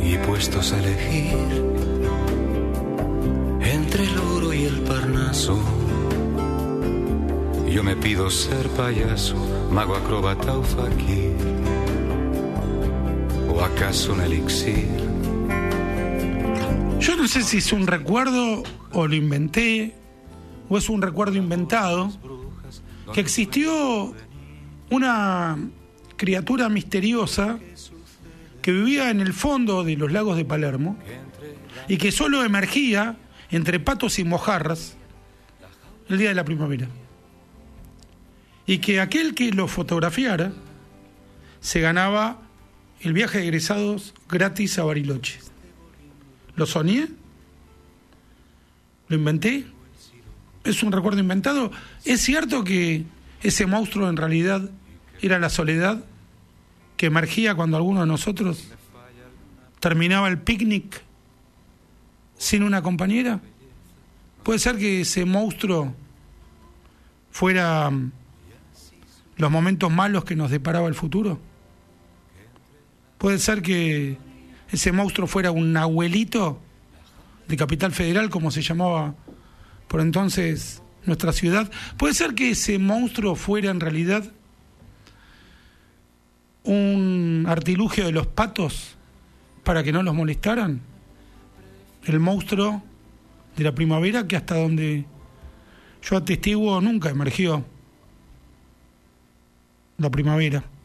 Y puestos a elegir entre el oro y el Parnaso, yo me pido ser payaso, mago, acróbata o faquir, o acaso un elixir. Yo no sé si es un recuerdo o lo inventé, o es un recuerdo inventado, que existió una criatura misteriosa que vivía en el fondo de los lagos de Palermo y que solo emergía entre patos y mojarras el día de la primavera. Y que aquel que lo fotografiara se ganaba el viaje de egresados gratis a Bariloche. ¿Lo soñé? ¿Lo inventé? ¿Es un recuerdo inventado? ¿Es cierto que ese monstruo en realidad era la soledad que emergía cuando alguno de nosotros terminaba el picnic sin una compañera? ¿Puede ser que ese monstruo fuera los momentos malos que nos deparaba el futuro? ¿Puede ser que ese monstruo fuera un abuelito de Capital Federal, como se llamaba por entonces nuestra ciudad? ¿Puede ser que ese monstruo fuera en realidad un artilugio de los patos para que no los molestaran? El monstruo de la primavera que hasta donde yo atestiguo nunca emergió la primavera.